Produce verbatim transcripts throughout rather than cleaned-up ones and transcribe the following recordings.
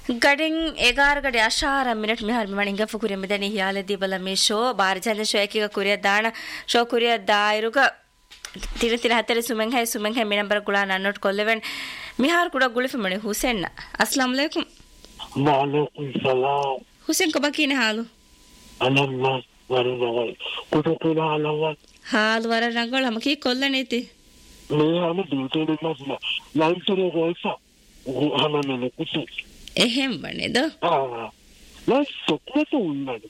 ಗಡಿಂಗ್ ಎಗಾರ ಗಡಿ ಅಶಾರ ಮಿನಿಟ್ ಮಿಹಾರ್ ಮಣಿಂಗ ಫುಕುರಿ ಮಿದನಿ ಹಿಯಾಲದಿ ಬಲ ಮಿ show bar ಜಂದ show ಏಕಿಗ ಕುರಿಯ ದಾಣ ಶೋ ಕುರಿಯ ದಾಯಿರುಗ ತಿರ ತಿರ ಹತ್ತರೆ ಸುಮೆಂಗ್ ಹೈ ಸುಮೆಂಗ್ ಹೈ ಮಿ ನಂಬರ್ ಗುಳಾ ನನ್ನೋಟ್ ಕೊಲ್ಲೆವೆನ್ ಮಿಹಾರ್ ಕೂಡ ಗುಳಿಫಿ ಮಣಿ ಹುಸೇನ್ ಅಸ್ಲಾಂ ಅಲೈಕುಂ ವಾಲೇಕುಂ ಸಲಾಂ ಹುಸೇನ್ ಕಬಕಿನ ಹಾಲು ಅಲಮ್ಮ ವರನವಲ್ ಕುಟುಕುಲ ಅಲವಲ್ ಹಾಲು ವರ ರಂಗಳ ಹಮಕಿ ಕೊಲ್ಲನೇತಿ ಮೇ ಹಮ ಡ್ಯೂಟಿ ನಸ್ಲ ಲೈಫ್ರೆ ಗೋಯ್ಸಾ ಹಮನೆ ಕುಟು එහෙම වනේද ආ ලස් සොක්කතු උන්නද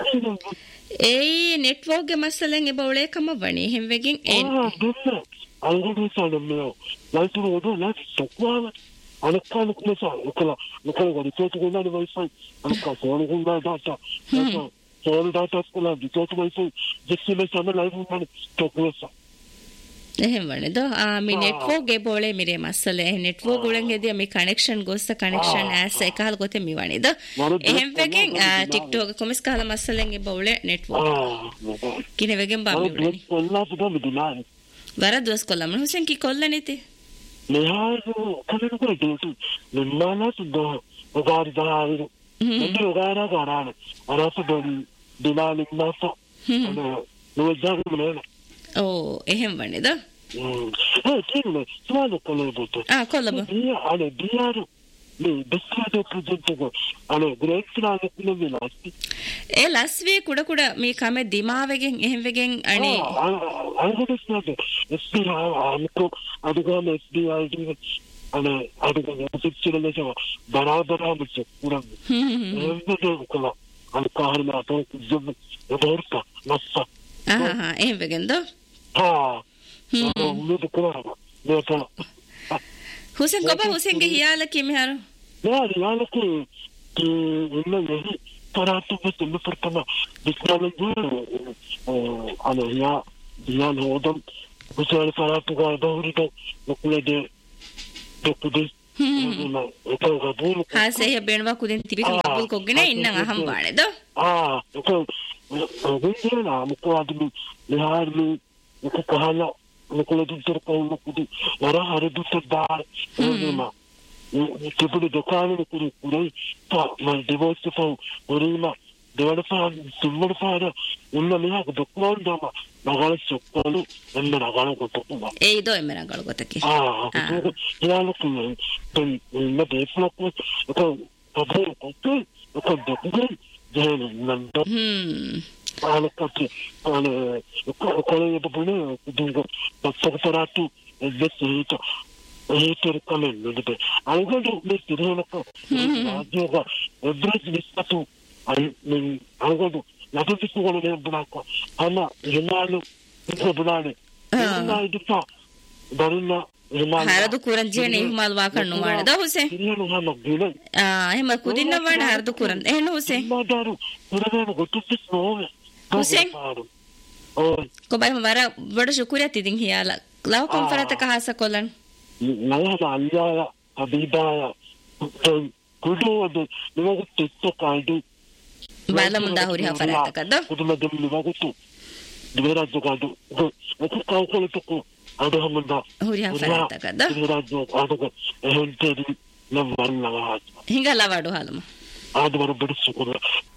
ඒ නෙට්වර්ක් ගේ මස්සලෙන් ඒ බවලේ කම වනේ එහෙම වෙකින් ඒ ආ දුන්න අංගුඩු සාලම්මෝ ලස් රෝඩ ලස් සොක්වාව අනකන කුමසා ඔකලා ඔකලා ගොඩට ගොඩන වයිෆයි අනක ෆෝන් ගොඩ ඩාටා ෆෝන් ඩාටා ස්කෝලා ඩිටෝට් වයිෆයි ජෙස්සිම සම ලයිව් මන තොකෝසා එහෙම වනේද ආ මේ නෙට්වර්ක් ගේ බෝලේ මිරේ මස්සලේ නෙට්වර්ක් උලන් ගෙදිය මේ කනෙක්ෂන් ගොස්ස කනෙක්ෂන් ඇස් එකහල ගොතේ මි වනේද එහෙම වෙකින් ටික්ටොක් කොමස් කහල මස්සලෙන් ගේ බෝලේ නෙට්වර්ක් කිනේ වෙගෙන් බම් මිුනේ කොල්ලා පුදා මිදුනා වර දොස් කොල්ලම හුසෙන් කි කොල්ලනේති මෙහාරු කලන කොට දොස් නිම්මානස් දෝ ඔගාරි දාවිරු මෙන්න ඔගාරා ගාරාන අරස දොන් දිනාලික් මාස නෝ නෝ ඕ එහෙම වනේද ඒ කියන්නේ සුවඳ කොළබුත ආ කොළබ අනේ බියාරු මේ බෙස්සාද ප්‍රොජෙක්ට් එක අනේ ග්‍රේක්ස්ලාගේ පිළිවෙලස් ඒ ලස්වි කුඩ කුඩ මේ කම දිමාවෙගෙන් එහෙම වෙගෙන් අනේ අංගොඩස්නාද එස්පී ආමකෝ අදුගම එස්පී ආයිඩි අනේ අදුගම සිච්චිලේ සම බරාබරම සුරං එහෙම කොළ අල්කාහරම අතෝ ජොබ් එබෝර්ක නැස්ස ආහා එහෙම වෙගෙන්ද ආ මුලද කරා මේක ಹುಸೇನ್ ಕೊಬ ಹುಸೇನ್ ಗೆ ಹಿಯಾಲ ಕಿ ಮಿಹಾರು ನಾ ಹಿಯಾಲ ಕಿ ಕಿ ಇನ್ನ ಯಹಿ ತರಾತು ಬಸ್ ಇನ್ನ ಪರ್ತಮ ಬಿಸ್ನಾಲಂಜು ಅನ ಹಿಯಾ ಹಿಯಾಲ್ ಹೋದಂ ಹುಸೇನ್ ತರಾತು ಗಾ ದೌರಿದ ನಕುಲೆದೆ ದೊಕ್ಕುದೆ ඒක ගබුල් හා සේය බෙන්වා කුදින් තිබි ගබුල් කොගෙන ඉන්න අහම් වානේද ආ ඒක ඔබේනා මොකවද මෙහාරු ඒක කහලා මොකලද ඉතර කවුන කුදි වර හරිදුත් දාර එනවා මේ තිබුණු දුකානේ කුරි කුරයි තා මල් ඩිවෝස් ෆෝ කුරිම දෙවඩපා තුම්මඩපාර ඉන්න මෙහාක දුක්වල් දම නගල සොක්කලු එන්න නගල කොටුවා ඒ දෝ එන්න නගල කොටකි ආ ඒක යාලුකුනේ තෙන් ඉන්න දෙස්ලක් ඒක අපේ කොටු ඒක දුකේ දෙන නන්ද හ්ම් ආලකටි අනේ කොලේ බබුනේ දුක පස්සකතරාතු එද්දෙත් ඒතර කමෙන් නේද අංගොඩු මේ තිරනක ආජෝග එද්දෙත් විස්සතු අයි මේ අංගොඩු නැති කිව්වනේ බුණාක අන්න හිමාලු බුණානේ නෑ දුක දරුණ හිමාලු හරදු කුරන්ජේනේ හිමාලු වාකන්නු මානද හුසෙන් තිරනු හම ගින ආ එහෙම කුදින්න වණ හරදු කුරන් එහෙන හුසෙන් මාදාරු කුරගෙන ගොතුස් නෝවේ ಹುಸೇನ್ ಓಯ್ ಕೊಬೈ ಮರ ಬಡ ಶುಕ್ರಿಯಾ ತಿದಿಂ ಹಿಯಾಲ ಲವ್ ಕಂಫರತ ಕಹಾಸ ಕೊಲನ್ ನಯನ ಅಲ್ಯಾಯ ಹಬೀಬಾಯ ಕುಡುವುದು ನಿಮಗೆ ತಿತ್ತ ಕಾಯ್ದು ಬಾಲ ಮುಂದ ಹುರಿ ಹಫರತ ಕದ ಕುದುಮದ ನಿಮಗೆ ದಿವರಾಜ ಕಾಯ್ದು ಅದು ಕಾಯ್ಕೊಳತಕ್ಕೂ ಅದು ಹಮ್ಮದ ಹುರಿ ಹಫರತ ಕದ ದಿವರಾಜ ಆದಗ ಹೇಳ್ತೇರಿ ನಮ್ಮ ವರ್ಣ ಹಿಂಗಲ್ಲ ವಾಡು ಹಾಲಮ ಆದ ಬರ ಬಿಡಿಸುಕುರ